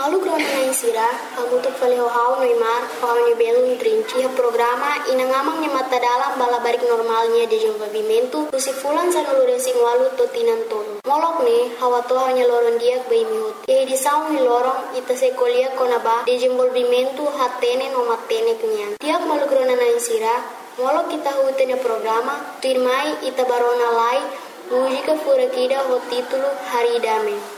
Malu krona na insira, hamutu fale hau noimar, hau ni belum trinci programa inangamang ni mata dalam balabarik normalnya de desenvolvimento, fulan sa nulurensing walu totinan tolo. Molok ni, hawa to hanya loron diak bai mihut. Ye di saung ni lorong ita se kolia konaba desenvolvimento hatene no matene kenyan. Tiak malu krona na insira, molok kita hutene programa, tuirmai ita barona lai, música furakida ho título Haridame.